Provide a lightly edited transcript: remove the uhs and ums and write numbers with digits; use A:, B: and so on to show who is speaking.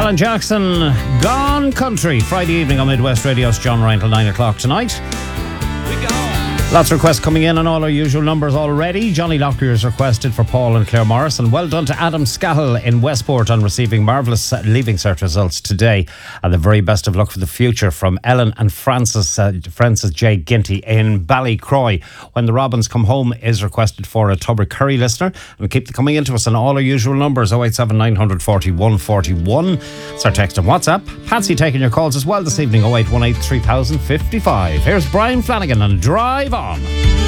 A: Alan Jackson, Gone Country. Friday evening on Midwest Radio's John Ryan till 9 o'clock tonight. Lots of requests coming in on all our usual numbers already. Johnny Lockyer is requested for Paul and Claire Morris. And well done to Adam Scahill in Westport on receiving marvellous Leaving Cert results today. And the very best of luck for the future from Ellen and Francis J. Ginty in Ballycroy. When the Robins Come Home is requested for a Tubber Curry listener. And keep coming into us on all our usual numbers. 087 940 141. It's our text and WhatsApp. Patsy taking your calls as well this evening. 0818 3055. Here's Brian Flanagan and Drive On.